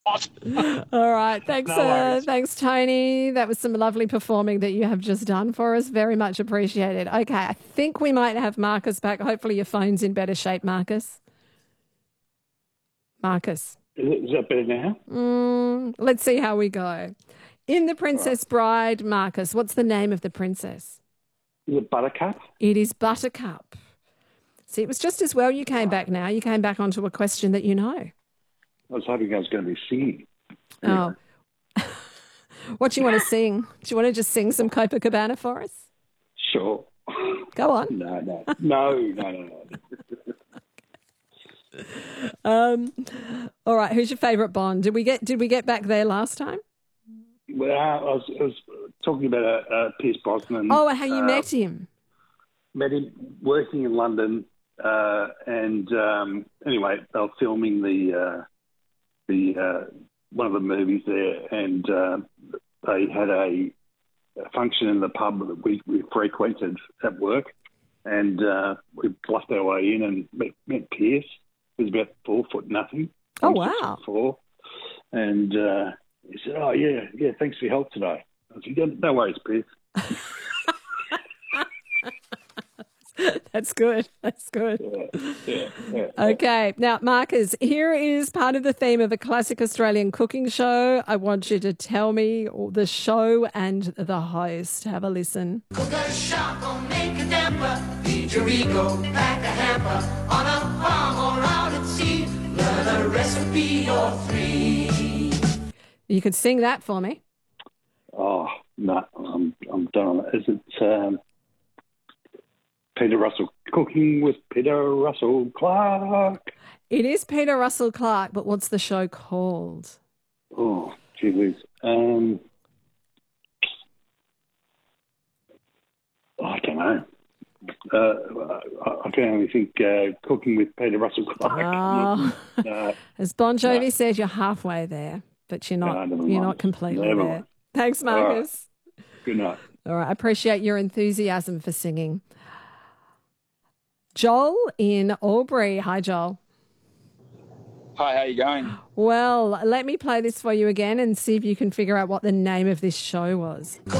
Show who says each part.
Speaker 1: All right. Thanks,
Speaker 2: No worries.
Speaker 1: thanks, Tony. That was some lovely performing that you have just done for us. Very much appreciated. Okay, I think we might have Marcus back. Hopefully your phone's in better shape, Marcus. Marcus.
Speaker 3: Is that better now?
Speaker 1: Let's see how we go. In The
Speaker 3: All right.
Speaker 1: Princess Bride, Marcus, what's the name of the princess?
Speaker 3: Is it Buttercup?
Speaker 1: It is Buttercup. See, it was just as well you came back now. You came back onto a question that you know.
Speaker 3: I was hoping I was going to be singing.
Speaker 1: Oh. What do you want to sing? Do you want to just sing some Copacabana for us?
Speaker 3: Sure.
Speaker 1: Go on.
Speaker 3: No.
Speaker 1: All right, who's your favourite Bond? Did we get back there last time?
Speaker 3: Well, I was talking about Pierce Brosnan.
Speaker 1: Oh, how you met him.
Speaker 3: Met him working in London, and anyway, they were filming the one of the movies there, and they had a function in the pub that we frequented at work, and we bluffed our way in and met Pierce. He was about 4 foot nothing.
Speaker 1: Oh,
Speaker 3: I'm
Speaker 1: wow.
Speaker 3: 6'4", and he said, "Oh yeah, thanks for your help today." I said, "Yeah, no worries, Pierce."
Speaker 1: That's good. That's good.
Speaker 3: Yeah.
Speaker 1: Okay. Now, Marcus, here is part of the theme of a classic Australian cooking show. I want you to tell me the show and the host. Have a listen.
Speaker 4: Cook a shark or make a damper, feed your ego, pack a hamper, on a farm or out at sea, learn a recipe or three.
Speaker 1: You could sing that for me.
Speaker 3: Oh no, I'm done. Is it Peter Russell Cooking with Peter Russell Clark?
Speaker 1: It is Peter Russell Clark, but what's the show called?
Speaker 3: Oh, gee whiz. I don't know. I can only think Cooking with Peter Russell Clark.
Speaker 1: Oh. As Bon Jovi said, you're halfway there, but you're not.
Speaker 3: never
Speaker 1: You're
Speaker 3: mind.
Speaker 1: not completely
Speaker 3: Never
Speaker 1: there.
Speaker 3: mind.
Speaker 1: Thanks, Marcus.
Speaker 3: Good night.
Speaker 1: All right, I appreciate your enthusiasm for singing. Joel in Albury. Hi, Joel.
Speaker 5: Hi, how you going?
Speaker 1: Well, let me play this for you again and see if you can figure out what the name of this show was.
Speaker 4: Cook